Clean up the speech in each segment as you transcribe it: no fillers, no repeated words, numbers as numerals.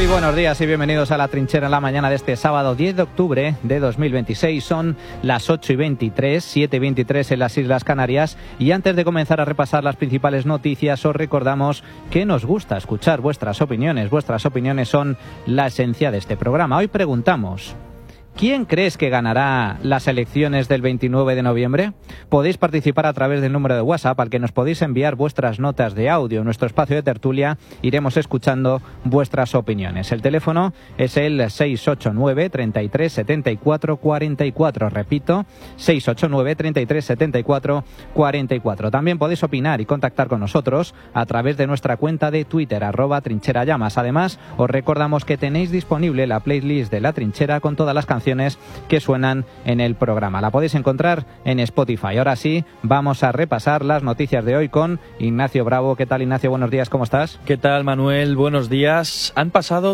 Muy buenos días y bienvenidos a La Trinchera en la mañana de este sábado 10 de octubre de 2026. Son las 8:23, 7:23 en las Islas Canarias. Y antes de comenzar a repasar las principales noticias, os recordamos que nos gusta escuchar vuestras opiniones. Vuestras opiniones son la esencia de este programa. Hoy preguntamos: ¿quién crees que ganará las elecciones del 29 de noviembre? Podéis participar a través del número de WhatsApp al que nos podéis enviar vuestras notas de audio. En nuestro espacio de tertulia iremos escuchando vuestras opiniones. El teléfono es el 689 33 74 44. Repito, 689 33 74 44. También podéis opinar y contactar con nosotros a través de nuestra cuenta de Twitter, @trincherallamas. Además, os recordamos que tenéis disponible la playlist de La Trinchera con todas las canciones que suenan en el programa. La podéis encontrar en Spotify. Ahora sí, vamos a repasar las noticias de hoy con Ignacio Bravo. ¿Qué tal, Ignacio? Buenos días, ¿cómo estás? ¿Qué tal, Manuel? Buenos días. Han pasado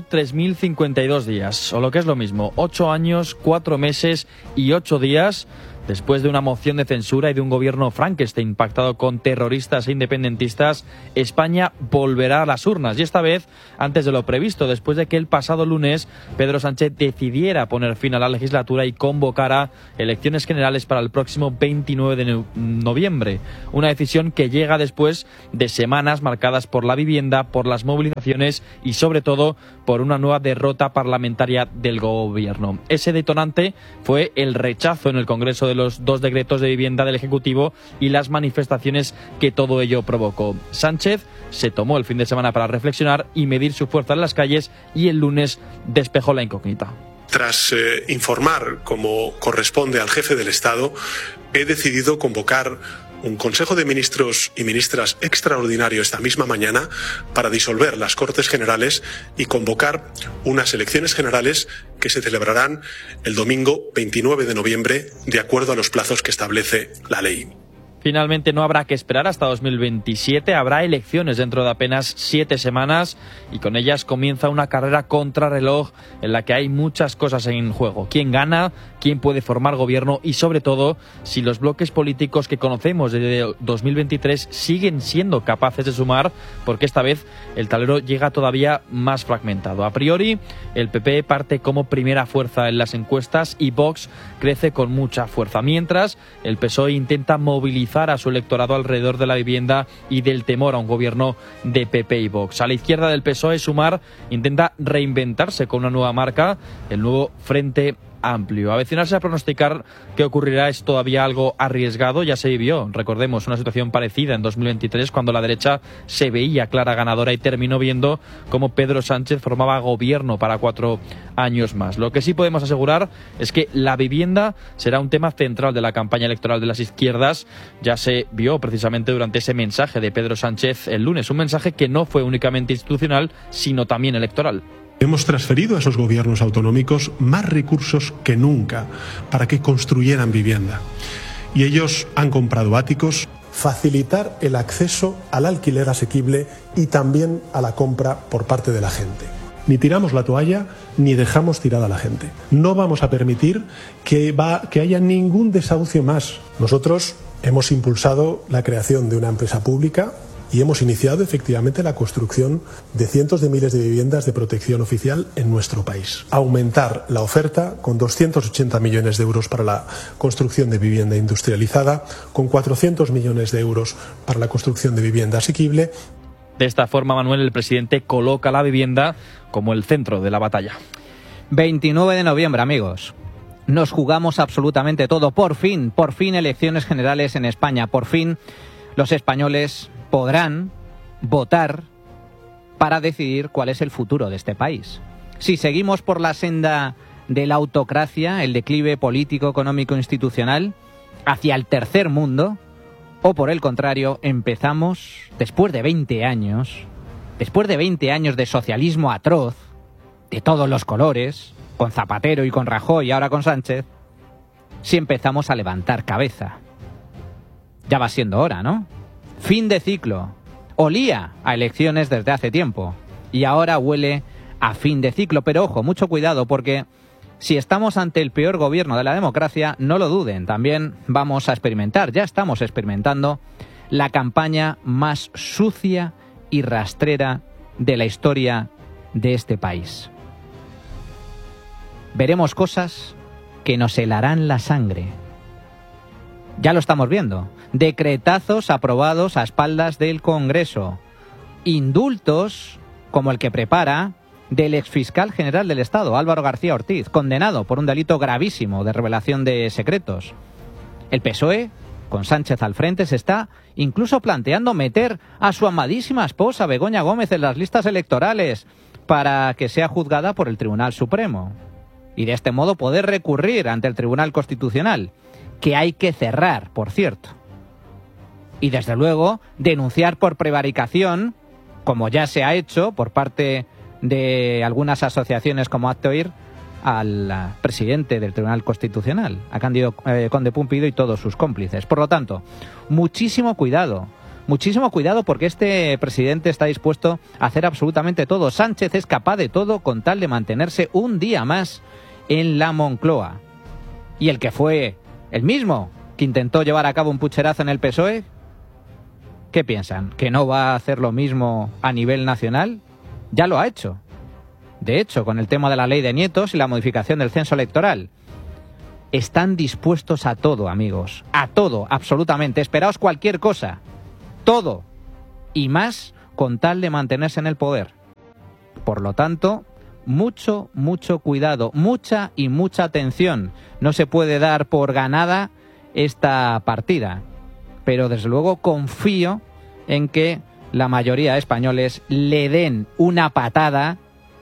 3.052 días, o lo que es lo mismo, 8 años, 4 meses y 8 días... Después de una moción de censura y de un gobierno Frankenstein pactado con terroristas e independentistas, España volverá a las urnas. Y esta vez antes de lo previsto, después de que el pasado lunes Pedro Sánchez decidiera poner fin a la legislatura y convocara elecciones generales para el próximo 29 de noviembre. Una decisión que llega después de semanas marcadas por la vivienda, por las movilizaciones y sobre todo por una nueva derrota parlamentaria del gobierno. Ese detonante fue el rechazo en el Congreso de los 2 decretos de vivienda del Ejecutivo y las manifestaciones que todo ello provocó. Sánchez se tomó el fin de semana para reflexionar y medir su fuerza en las calles y el lunes despejó la incógnita. Tras informar, como corresponde al jefe del Estado, he decidido convocar un Consejo de Ministros y Ministras extraordinario esta misma mañana para disolver las Cortes Generales y convocar unas elecciones generales que se celebrarán el domingo 29 de noviembre, de acuerdo a los plazos que establece la ley. Finalmente no habrá que esperar hasta 2027, habrá elecciones dentro de apenas 7 semanas y con ellas comienza una carrera contrarreloj en la que hay muchas cosas en juego. ¿Quién gana? ¿Quién puede formar gobierno? Y sobre todo, si los bloques políticos que conocemos desde 2023 siguen siendo capaces de sumar, porque esta vez el tablero llega todavía más fragmentado. A priori, el PP parte como primera fuerza en las encuestas y Vox crece con mucha fuerza, mientras el PSOE intenta movilizar a su electorado alrededor de la vivienda y del temor a un gobierno de PP y Vox. A la izquierda del PSOE, Sumar intenta reinventarse con una nueva marca, el nuevo Frente Amplio. Avecinarse a pronosticar qué ocurrirá es todavía algo arriesgado. Ya se vivió, recordemos, una situación parecida en 2023 cuando la derecha se veía clara ganadora y terminó viendo cómo Pedro Sánchez formaba gobierno para 4 años más. Lo que sí podemos asegurar es que la vivienda será un tema central de la campaña electoral de las izquierdas. Ya se vio precisamente durante ese mensaje de Pedro Sánchez el lunes, un mensaje que no fue únicamente institucional, sino también electoral. Hemos transferido a esos gobiernos autonómicos más recursos que nunca para que construyeran vivienda. Y ellos han comprado áticos. Facilitar el acceso al alquiler asequible y también a la compra por parte de la gente. Ni tiramos la toalla ni dejamos tirada a la gente. No vamos a permitir que haya ningún desahucio más. Nosotros hemos impulsado la creación de una empresa pública y hemos iniciado efectivamente la construcción de cientos de miles de viviendas de protección oficial en nuestro país. Aumentar la oferta con 280 millones de euros para la construcción de vivienda industrializada, con 400 millones de euros para la construcción de vivienda asequible. De esta forma, Manuel, el presidente coloca la vivienda como el centro de la batalla. 29 de noviembre, amigos. Nos jugamos absolutamente todo. Por fin elecciones generales en España. Por fin los españoles podrán votar para decidir cuál es el futuro de este país. Si seguimos por la senda de la autocracia, el declive político, económico, institucional, hacia el tercer mundo, o por el contrario, empezamos, después de 20 años de socialismo atroz, de todos los colores, con Zapatero y con Rajoy y ahora con Sánchez, si empezamos a levantar cabeza. Ya va siendo hora, ¿no? Fin de ciclo. Olía a elecciones desde hace tiempo y ahora huele a fin de ciclo. Pero ojo, mucho cuidado, porque si estamos ante el peor gobierno de la democracia, no lo duden, también vamos a experimentar, ya estamos experimentando la campaña más sucia y rastrera de la historia de este país. Veremos cosas que nos helarán la sangre. Ya lo estamos viendo. Decretazos aprobados a espaldas del Congreso. Indultos, como el que prepara, del exfiscal general del Estado, Álvaro García Ortiz, condenado por un delito gravísimo de revelación de secretos. El PSOE, con Sánchez al frente, se está incluso planteando meter a su amadísima esposa, Begoña Gómez, en las listas electorales para que sea juzgada por el Tribunal Supremo. Y de este modo poder recurrir ante el Tribunal Constitucional, que hay que cerrar, por cierto. Y desde luego denunciar por prevaricación, como ya se ha hecho por parte de algunas asociaciones como Hazte Oír, al presidente del Tribunal Constitucional, a Cándido Conde Pumpido y todos sus cómplices. Por lo tanto, muchísimo cuidado porque este presidente está dispuesto a hacer absolutamente todo. Sánchez es capaz de todo con tal de mantenerse un día más en la Moncloa. Y el que fue el mismo que intentó llevar a cabo un pucherazo en el PSOE, ¿qué piensan? ¿Que no va a hacer lo mismo a nivel nacional? Ya lo ha hecho. De hecho, con el tema de la ley de nietos y la modificación del censo electoral. Están dispuestos a todo, amigos. A todo, absolutamente. Esperaos cualquier cosa. Todo. Y más con tal de mantenerse en el poder. Por lo tanto, mucho cuidado. Mucha atención. No se puede dar por ganada esta partida. Pero desde luego confío en que la mayoría de españoles le den una patada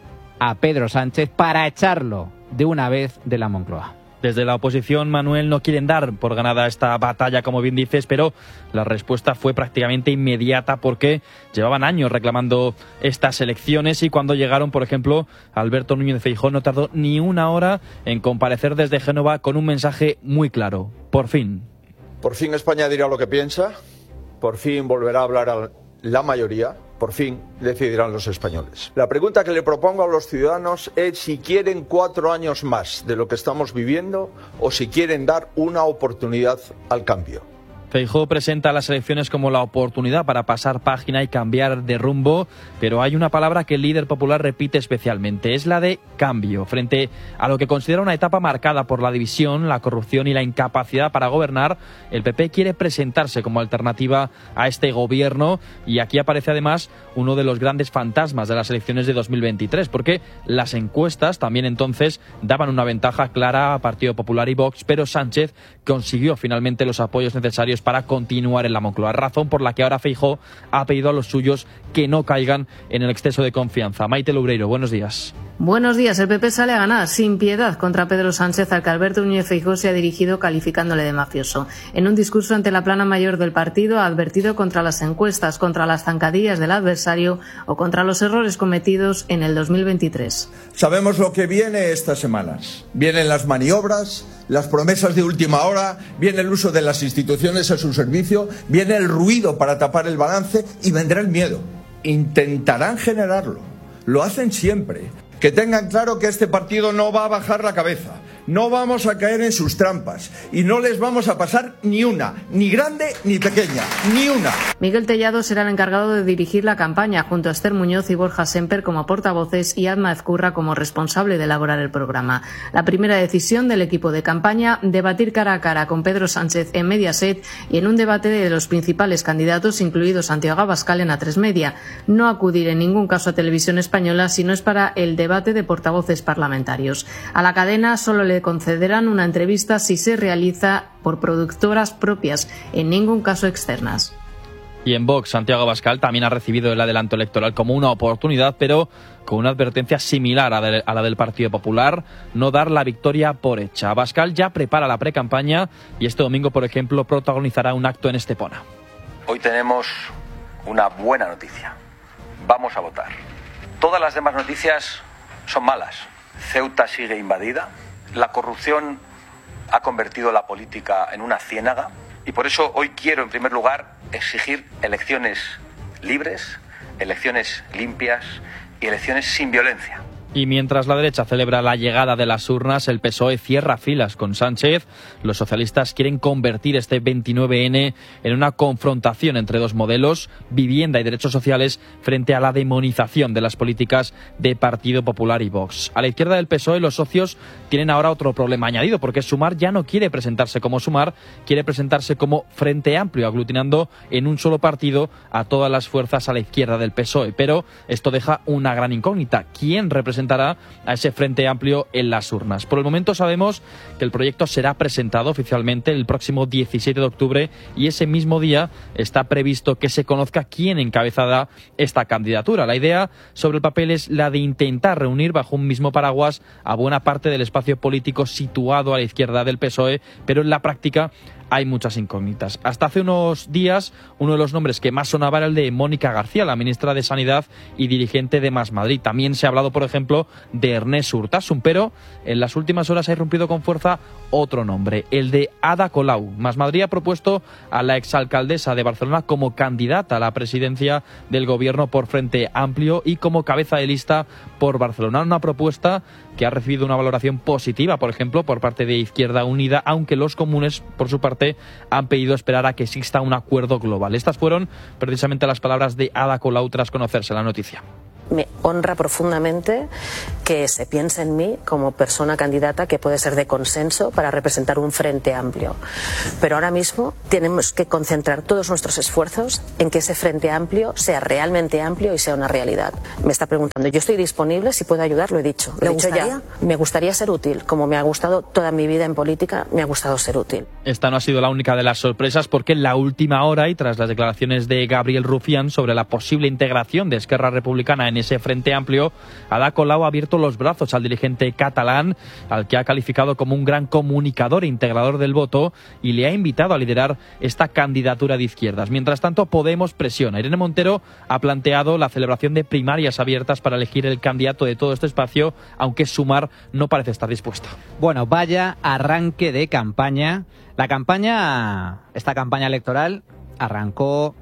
a Pedro Sánchez para echarlo de una vez de la Moncloa. Desde la oposición, Manuel, no quieren dar por ganada esta batalla, como bien dices, pero la respuesta fue prácticamente inmediata porque llevaban años reclamando estas elecciones y cuando llegaron, por ejemplo, Alberto Núñez Feijóo no tardó ni una hora en comparecer desde Génova con un mensaje muy claro. Por fin. Por fin España dirá lo que piensa, por fin volverá a hablar a la mayoría. Por fin decidirán los españoles. La pregunta que le propongo a los ciudadanos es si quieren 4 años más de lo que estamos viviendo o si quieren dar una oportunidad al cambio. Feijóo presenta las elecciones como la oportunidad para pasar página y cambiar de rumbo, pero hay una palabra que el líder popular repite especialmente, es la de cambio. Frente a lo que considera una etapa marcada por la división, la corrupción y la incapacidad para gobernar, el PP quiere presentarse como alternativa a este gobierno y aquí aparece además uno de los grandes fantasmas de las elecciones de 2023, porque las encuestas también entonces daban una ventaja clara a Partido Popular y Vox, pero Sánchez consiguió finalmente los apoyos necesarios para continuar en la Moncloa, razón por la que ahora Feijóo ha pedido a los suyos que no caigan en el exceso de confianza. Maite Loureiro, buenos días. Buenos días. El PP sale a ganar sin piedad contra Pedro Sánchez, al que Alberto Núñez Feijóo se ha dirigido calificándole de mafioso. En un discurso ante la plana mayor del partido ha advertido contra las encuestas, contra las zancadillas del adversario o contra los errores cometidos en el 2023. Sabemos lo que viene estas semanas. Vienen las maniobras, las promesas de última hora, viene el uso de las instituciones a su servicio, viene el ruido para tapar el balance y vendrá el miedo. Intentarán generarlo. Lo hacen siempre. Que tengan claro que este partido no va a bajar la cabeza. No vamos a caer en sus trampas y no les vamos a pasar ni una, ni grande ni pequeña, ni una. Miguel Tellado será el encargado de dirigir la campaña junto a Esther Muñoz y Borja Semper como portavoces y Adma Ezcurra como responsable de elaborar el programa. La primera decisión del equipo de campaña, debatir cara a cara con Pedro Sánchez en Mediaset y en un debate de los principales candidatos, incluido Santiago Abascal, en A3 Media. No acudir en ningún caso a Televisión Española si no es para el debate de portavoces parlamentarios. A la cadena solo le concederán una entrevista si se realiza por productoras propias, en ningún caso externas. Y en Vox, Santiago Abascal también ha recibido el adelanto electoral como una oportunidad, pero con una advertencia similar a la del Partido Popular, no dar la victoria por hecha. Abascal ya prepara la precampaña y este domingo, por ejemplo, protagonizará un acto en Estepona. Hoy tenemos una buena noticia. Vamos a votar. Todas las demás noticias son malas. Ceuta sigue invadida. La corrupción ha convertido la política en una ciénaga y por eso hoy quiero, en primer lugar, exigir elecciones libres, elecciones limpias y elecciones sin violencia. Y mientras la derecha celebra la llegada de las urnas, el PSOE cierra filas con Sánchez. Los socialistas quieren convertir este 29N en una confrontación entre dos modelos, vivienda y derechos sociales, frente a la demonización de las políticas de Partido Popular y Vox. A la izquierda del PSOE, los socios tienen ahora otro problema añadido, porque Sumar ya no quiere presentarse como Sumar, quiere presentarse como Frente Amplio, aglutinando en un solo partido a todas las fuerzas a la izquierda del PSOE. Pero esto deja una gran incógnita. ¿Quién representará a ese Frente Amplio en las urnas? Por el momento sabemos que el proyecto será presentado oficialmente el próximo 17 de octubre y ese mismo día está previsto que se conozca quién encabezará esta candidatura. La idea sobre el papel es la de intentar reunir bajo un mismo paraguas a buena parte del espacio político situado a la izquierda del PSOE, pero en la práctica hay muchas incógnitas. Hasta hace unos días, uno de los nombres que más sonaba era el de Mónica García, la ministra de Sanidad y dirigente de Más Madrid. También se ha hablado, por ejemplo, de Ernest Urtasun, pero en las últimas horas ha irrumpido con fuerza otro nombre, el de Ada Colau. Más Madrid ha propuesto a la exalcaldesa de Barcelona como candidata a la presidencia del gobierno por Frente Amplio y como cabeza de lista por Barcelona. Una propuesta que ha recibido una valoración positiva, por ejemplo, por parte de Izquierda Unida, aunque los comunes, por su parte, han pedido esperar a que exista un acuerdo global. Estas fueron precisamente las palabras de Ada Colau tras conocerse la noticia. Me honra profundamente que se piense en mí como persona candidata que puede ser de consenso para representar un frente amplio. Pero ahora mismo tenemos que concentrar todos nuestros esfuerzos en que ese frente amplio sea realmente amplio y sea una realidad. Me está preguntando, yo estoy disponible, si puedo ayudar, lo he dicho. Lo he dicho ya. Me gustaría ser útil, como me ha gustado toda mi vida en política, me ha gustado ser útil. Esta no ha sido la única de las sorpresas, porque en la última hora y tras las declaraciones de Gabriel Rufián sobre la posible integración de Esquerra Republicana en ese Frente Amplio, Ada Colau ha abierto los brazos al dirigente catalán, al que ha calificado como un gran comunicador e integrador del voto, y le ha invitado a liderar esta candidatura de izquierdas. Mientras tanto, Podemos presiona. Irene Montero ha planteado la celebración de primarias abiertas para elegir el candidato de todo este espacio, aunque Sumar no parece estar dispuesta. Bueno, vaya arranque de campaña. Esta campaña electoral arrancó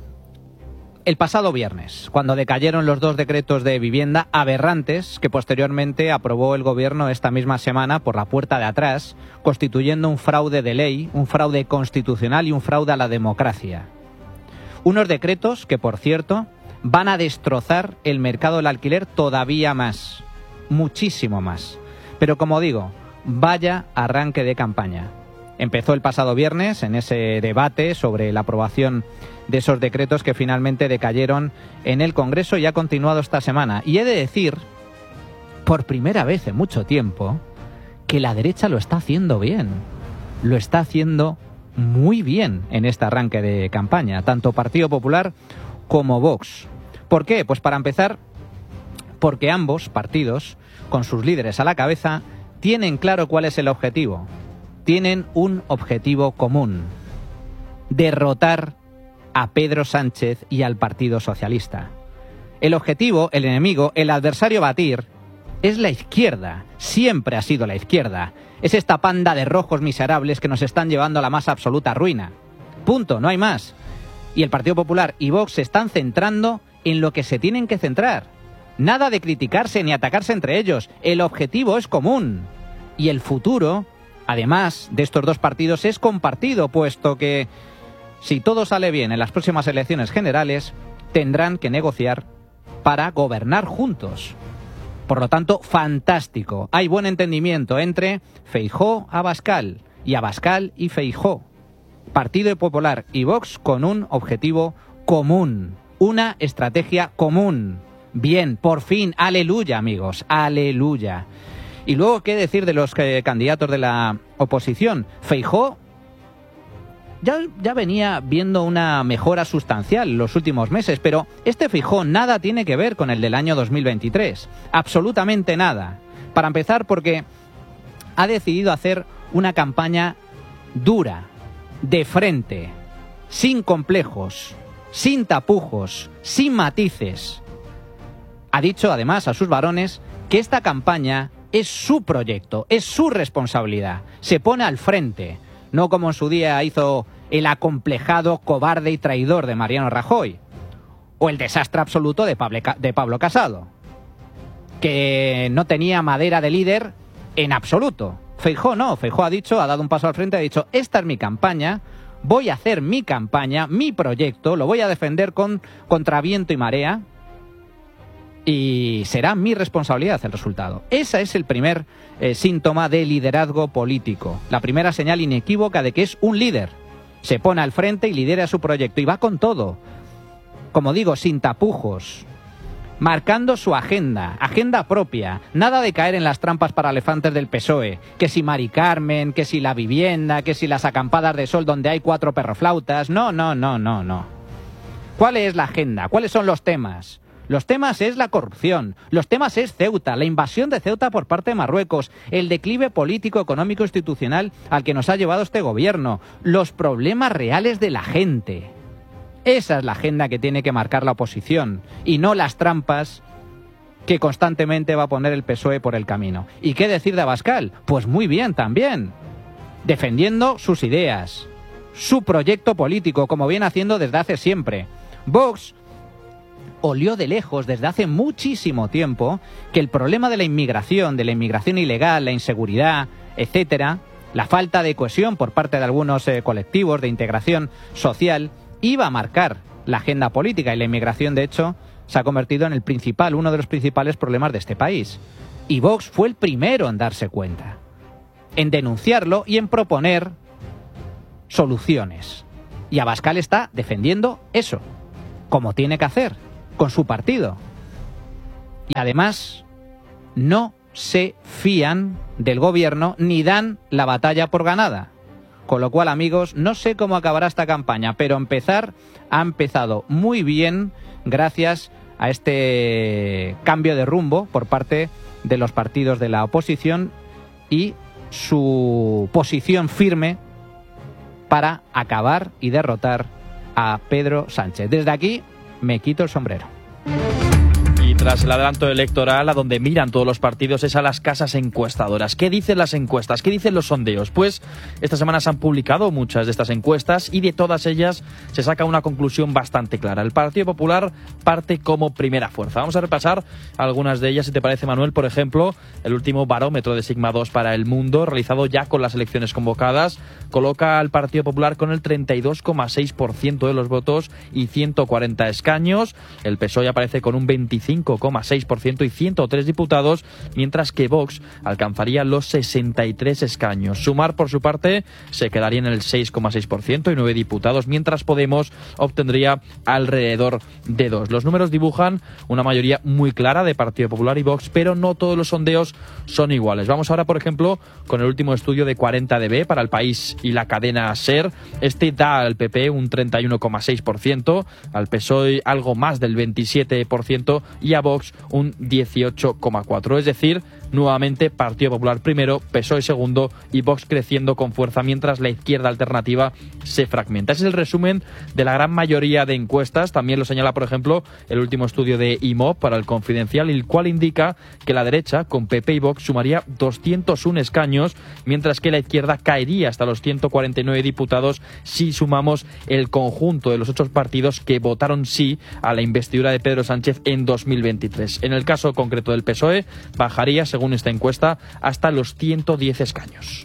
el pasado viernes, cuando decayeron los dos decretos de vivienda aberrantes que posteriormente aprobó el gobierno esta misma semana por la puerta de atrás, constituyendo un fraude de ley, un fraude constitucional y un fraude a la democracia. Unos decretos que, por cierto, van a destrozar el mercado del alquiler todavía más, muchísimo más. Pero como digo, vaya arranque de campaña. Empezó el pasado viernes en ese debate sobre la aprobación de esos decretos que finalmente decayeron en el Congreso y ha continuado esta semana. Y he de decir, por primera vez en mucho tiempo, que la derecha lo está haciendo bien. Lo está haciendo muy bien en este arranque de campaña, tanto Partido Popular como Vox. ¿Por qué? Pues para empezar, porque ambos partidos, con sus líderes a la cabeza, tienen claro cuál es el objetivo. Tienen un objetivo común: derrotar a Pedro Sánchez y al Partido Socialista. El objetivo, el enemigo, el adversario a batir es la izquierda. Siempre ha sido la izquierda. Es esta panda de rojos miserables que nos están llevando a la más absoluta ruina. Punto, no hay más. Y el Partido Popular y Vox se están centrando en lo que se tienen que centrar. Nada de criticarse ni atacarse entre ellos. El objetivo es común. Y el futuro, además de estos dos partidos, es compartido, puesto que, si todo sale bien en las próximas elecciones generales, tendrán que negociar para gobernar juntos. Por lo tanto, fantástico. Hay buen entendimiento entre Feijóo, Abascal y Abascal y Feijóo. Partido Popular y Vox con un objetivo común, una estrategia común. Bien, por fin, aleluya, amigos, aleluya. Y luego, ¿qué decir de los candidatos de la oposición? Feijóo ya venía viendo una mejora sustancial en los últimos meses, pero este Feijóo nada tiene que ver con el del año 2023. Absolutamente nada. Para empezar, porque ha decidido hacer una campaña dura, de frente, sin complejos, sin tapujos, sin matices. Ha dicho, además, a sus varones que esta campaña es su proyecto, es su responsabilidad. Se pone al frente, no como en su día hizo el acomplejado, cobarde y traidor de Mariano Rajoy, o el desastre absoluto de Pablo Casado. que no tenía madera de líder en absoluto. Feijóo no, Feijóo ha dado un paso al frente, ha dicho, esta es mi campaña, voy a hacer mi campaña, mi proyecto, lo voy a defender contra viento y marea y será mi responsabilidad el resultado. Ese es el primer síntoma de liderazgo político, la primera señal inequívoca de que es un líder. Se pone al frente y lidera su proyecto y va con todo, como digo, sin tapujos, marcando su agenda propia, nada de caer en las trampas para elefantes del PSOE, que si Mari Carmen, que si la vivienda, que si las acampadas de sol donde hay 4 perroflautas, no. ¿Cuál es la agenda? ¿Cuáles son los temas? Los temas es la corrupción, los temas es Ceuta, la invasión de Ceuta por parte de Marruecos, el declive político, económico, institucional al que nos ha llevado este gobierno, los problemas reales de la gente. Esa es la agenda que tiene que marcar la oposición y no las trampas que constantemente va a poner el PSOE por el camino. ¿Y qué decir de Abascal? Pues muy bien también, defendiendo sus ideas, su proyecto político, como viene haciendo desde hace siempre. Vox olió de lejos desde hace muchísimo tiempo que el problema de la inmigración ilegal, la inseguridad, etcétera, la falta de cohesión por parte de algunos colectivos de integración social iba a marcar la agenda política, y la inmigración, de hecho, se ha convertido en uno de los principales problemas de este país. Y Vox fue el primero en darse cuenta, en denunciarlo y en proponer soluciones. Y Abascal está defendiendo eso, como tiene que hacer, con su partido. Y además, no se fían del gobierno ni dan la batalla por ganada. Con lo cual, amigos, no sé cómo acabará esta campaña, pero ha empezado muy bien gracias a este cambio de rumbo por parte de los partidos de la oposición y su posición firme para acabar y derrotar a Pedro Sánchez. Desde aquí me quito el sombrero. Y tras el adelanto electoral, a donde miran todos los partidos es a las casas encuestadoras. ¿Qué dicen las encuestas? ¿Qué dicen los sondeos? Pues esta semana se han publicado muchas de estas encuestas y de todas ellas se saca una conclusión bastante clara. El Partido Popular parte como primera fuerza. Vamos a repasar algunas de ellas, si te parece, Manuel. Por ejemplo, el último barómetro de Sigma 2 para el mundo, realizado ya con las elecciones convocadas, coloca al Partido Popular con el 32,6% de los votos y 140 escaños. El PSOE aparece con un 25,6% y 103 diputados, mientras que Vox alcanzaría los 63 escaños. Sumar, por su parte, se quedaría en el 6,6% y 9 diputados, mientras Podemos obtendría alrededor de 2. Los números dibujan una mayoría muy clara de Partido Popular y Vox, pero no todos los sondeos son iguales. Vamos ahora, por ejemplo, con el último estudio de 40DB para El País y la cadena SER. Este da al PP un 31,6%, al PSOE algo más del 27% y a Vox un 18,4%. Es decir, nuevamente Partido Popular primero, PSOE segundo y Vox creciendo con fuerza, mientras la izquierda alternativa se fragmenta. Ese es el resumen de la gran mayoría de encuestas. También lo señala, por ejemplo, el último estudio de IMOB para El Confidencial, el cual indica que la derecha, con PP y Vox, sumaría 201 escaños, mientras que la izquierda caería hasta los 149 diputados si sumamos el conjunto de los 8 partidos que votaron sí a la investidura de Pedro Sánchez en 2023. En el caso concreto del PSOE, bajaría, según esta encuesta, hasta los 110 escaños.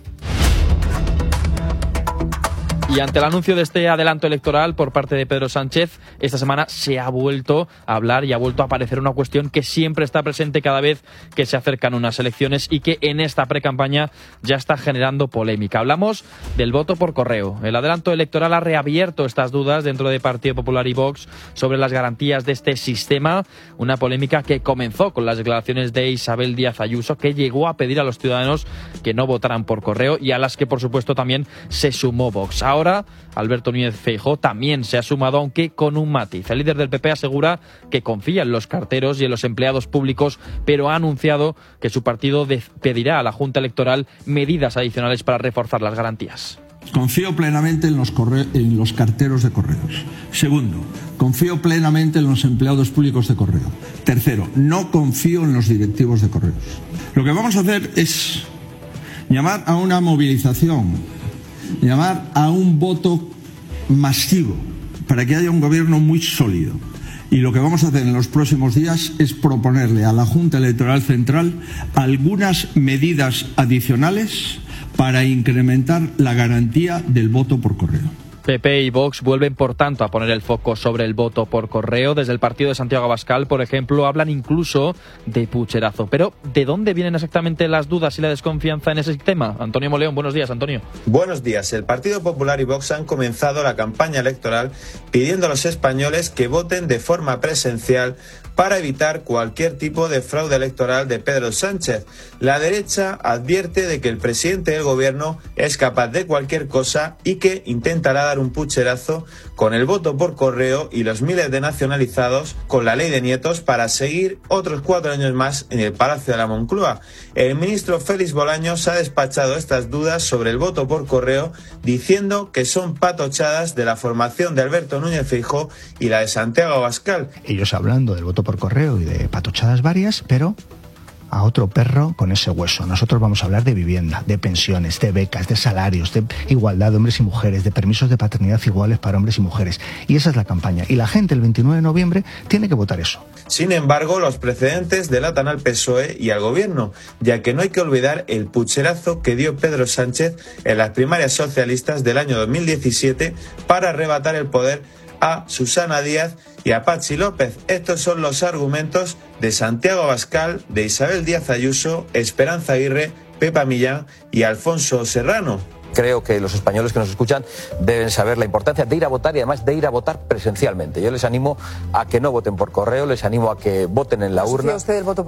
Y ante el anuncio de este adelanto electoral por parte de Pedro Sánchez, esta semana se ha vuelto a hablar y ha vuelto a aparecer una cuestión que siempre está presente cada vez que se acercan unas elecciones y que en esta precampaña ya está generando polémica. Hablamos del voto por correo. El adelanto electoral ha reabierto estas dudas dentro de Partido Popular y Vox sobre las garantías de este sistema, una polémica que comenzó con las declaraciones de Isabel Díaz Ayuso, que llegó a pedir a los ciudadanos que no votaran por correo y a las que, por supuesto, también se sumó Vox. Ahora, Alberto Núñez Feijóo también se ha sumado, aunque con un matiz. El líder del PP asegura que confía en los carteros y en los empleados públicos, pero ha anunciado que su partido pedirá a la Junta Electoral medidas adicionales para reforzar las garantías. Confío plenamente en los carteros de correos. Segundo, confío plenamente en los empleados públicos de correo. Tercero, no confío en los directivos de correos. Lo que vamos a hacer es llamar a una movilización, llamar a un voto masivo para que haya un gobierno muy sólido Y lo que vamos a hacer en los próximos días es proponerle a la Junta Electoral Central algunas medidas adicionales para incrementar la garantía del voto por correo. PP y Vox vuelven, por tanto, a poner el foco sobre el voto por correo. Desde el partido de Santiago Abascal, por ejemplo, hablan incluso de pucherazo. Pero, ¿de dónde vienen exactamente las dudas y la desconfianza en ese tema? Antonio Moleón, buenos días, Antonio. Buenos días. El Partido Popular y Vox han comenzado la campaña electoral pidiendo a los españoles que voten de forma presencial para evitar cualquier tipo de fraude electoral de Pedro Sánchez. La derecha advierte de que el presidente del gobierno es capaz de cualquier cosa y que intentará dar un pucherazo con el voto por correo y los miles de nacionalizados con la ley de nietos para seguir otros 4 años más en el Palacio de la Moncloa. El ministro Félix Bolaños ha despachado estas dudas sobre el voto por correo diciendo que son patochadas de la formación de Alberto Núñez Feijóo y la de Santiago Abascal. Ellos hablando del voto por correo y de patochadas varias, pero a otro perro con ese hueso. Nosotros vamos a hablar de vivienda, de pensiones, de becas, de salarios, de igualdad de hombres y mujeres, de permisos de paternidad iguales para hombres y mujeres. Y esa es la campaña. Y la gente el 29 de noviembre tiene que votar eso. Sin embargo, los precedentes delatan al PSOE y al gobierno, ya que no hay que olvidar el pucherazo que dio Pedro Sánchez en las primarias socialistas del año 2017 para arrebatar el poder a Susana Díaz y a Patxi López. Estos son los argumentos de Santiago Abascal, de Isabel Díaz Ayuso, Esperanza Aguirre, Pepa Millán y Alfonso Serrano. Creo que los españoles que nos escuchan deben saber la importancia de ir a votar y además de ir a votar presencialmente. Yo les animo a que no voten por correo, les animo a que voten en la urna.